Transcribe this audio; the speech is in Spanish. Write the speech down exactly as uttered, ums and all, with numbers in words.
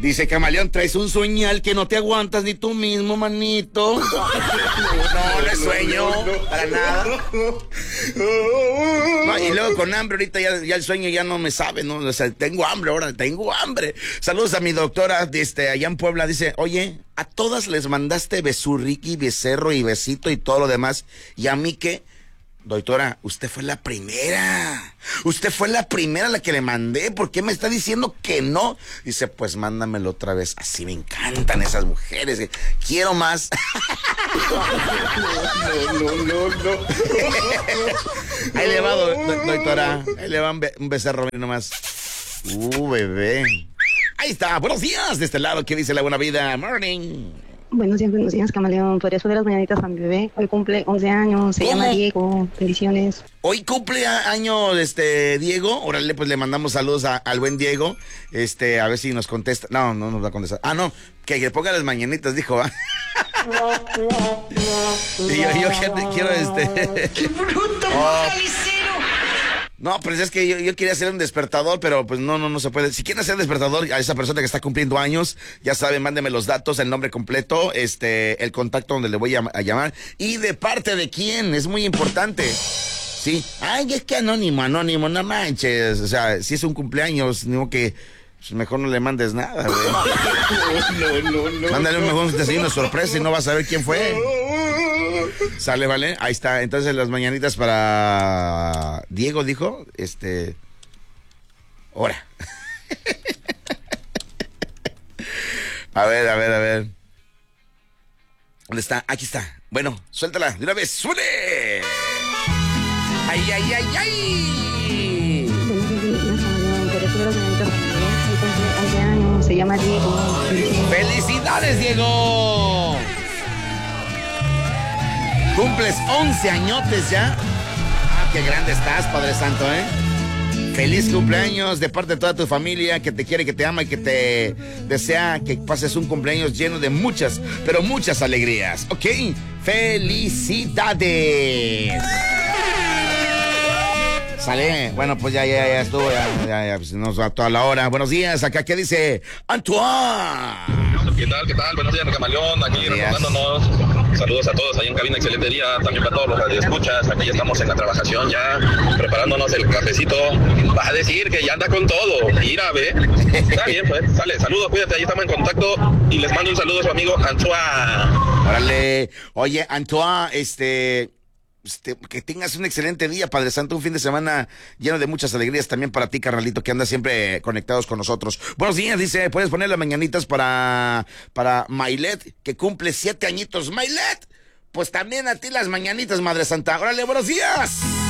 Dice Camaleón, traes un sueñal que no te aguantas ni tú mismo, manito. No, no es sueño, para nada. No, y luego con hambre, ahorita ya, ya el sueño ya no me sabe, ¿no? O sea, tengo hambre ahora, tengo hambre. Saludos a mi doctora, este, allá en Puebla, dice, oye, a todas les mandaste besurriqui, becerro y besito y todo lo demás, ¿y a mí qué? Doctora, usted fue la primera. Usted fue la primera a la que le mandé. ¿Por qué me está diciendo que no? Dice, pues mándamelo otra vez. Así me encantan esas mujeres. Quiero más. No, no, no, no. Ahí le va, do, do, doctora. Ahí le va un, be un becerro nomás. Uh, bebé. Ahí está. Buenos días de este lado. ¿Qué dice la buena vida? Morning. Buenos días, buenos días, Camaleón. ¿Podrías subir las mañanitas a mi bebé? Hoy cumple once años, se ¿Cómo? llama Diego. Bendiciones. Hoy cumple año este Diego. Órale, pues le mandamos saludos a, al buen Diego. Este, a ver si nos contesta. No, no nos va a contestar. Ah, no, que, que ponga las mañanitas, dijo. ¿eh? Y yo, yo quiero, quiero este. ¡Qué bruto, oh. focalicero! No, pues es que yo, yo quería hacer un despertador, pero pues no, no, no se puede. Si quieren hacer despertador a esa persona que está cumpliendo años, ya saben, mándeme los datos, el nombre completo, este, el contacto donde le voy a, a llamar. Y de parte de quién, es muy importante. Sí. Ay, es que anónimo, anónimo, no manches. O sea, si es un cumpleaños, digo que pues mejor no le mandes nada, güey. No, no, no. Mándale un mejor desayuno sorpresa y no vas a ver quién fue. Sale, vale, ahí está. Entonces las mañanitas para Diego, dijo, este, ahora. A ver, a ver, a ver. ¿Dónde está? Aquí está. Bueno, suéltala, de una vez, ¡suele! ¡Ay, ay, ay, ay! Buenos días, Camaleón. ¿Podrías subir las mañanitas a mi bebé? Hoy cumple once años, se llama Diego. ¡Felicidades, Diego! Cumples once añotes ya. Ah, qué grande estás, Padre Santo, ¿eh? Feliz cumpleaños de parte de toda tu familia que te quiere, que te ama y que te desea que pases un cumpleaños lleno de muchas, pero muchas alegrías, ¿ok? ¡Felicidades! Sale, bueno, pues ya, ya, ya estuvo, ya, ya, ya, pues nos va toda la hora. Buenos días, acá, ¿qué dice Antoine? ¿Qué tal, qué tal? Buenos días, Camaleón, aquí reportándonos. Saludos a todos ahí en cabina, excelente día. También para todos los radioescuchas, aquí ya estamos en la trabajación ya, preparándonos el cafecito. Vas a decir que ya anda con todo. Mira, ve. Está bien, pues, sale, saludos, cuídate, ahí estamos en contacto. Y les mando un saludo a su amigo Antoine. Órale, oye, Antoine, este... Este, que tengas un excelente día, Padre Santo, un fin de semana lleno de muchas alegrías también para ti, carnalito, que andas siempre conectados con nosotros. Buenos días, dice, puedes poner las mañanitas para, para Mailet, que cumple siete añitos. Mailet, pues también a ti las mañanitas, Madre Santa. Órale, buenos días.